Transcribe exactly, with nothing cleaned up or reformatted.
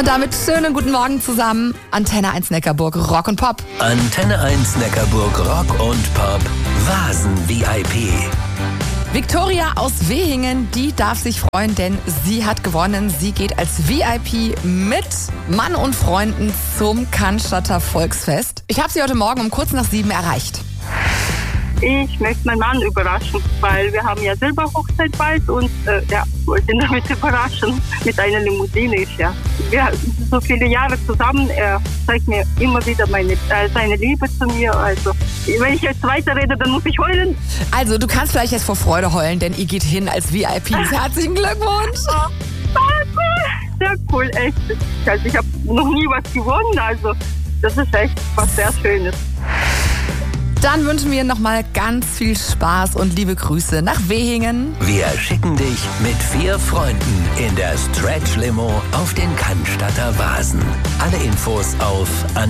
Damit schönen guten Morgen zusammen. Antenne eins Neckarburg, Rock und Pop. Antenne eins Neckarburg, Rock und Pop, Vasen-V I P. Viktoria aus Wehingen, die darf sich freuen, denn sie hat gewonnen. Sie geht als V I P mit Mann und Freunden zum Cannstatter Volksfest. Ich habe sie heute Morgen um kurz nach sieben erreicht. Ich möchte meinen Mann überraschen, weil wir haben ja Silberhochzeit bald und äh, ja, wollte ihn damit überraschen mit einer Limousine. Ja. Wir sind so viele Jahre zusammen, er zeigt mir immer wieder meine, äh, seine Liebe zu mir. Also wenn ich jetzt weiterrede, dann muss ich heulen. Also du kannst vielleicht jetzt vor Freude heulen, denn ihr geht hin als V I P. Herzlichen Glückwunsch! Ah, cool. Sehr cool, echt. Also ich habe noch nie was gewonnen, also das ist echt was sehr Schönes. Dann wünschen wir nochmal ganz viel Spaß und liebe Grüße nach Wehingen. Wir schicken dich mit vier Freunden in der Stretch Limo auf den Cannstatter Vasen. Alle Infos auf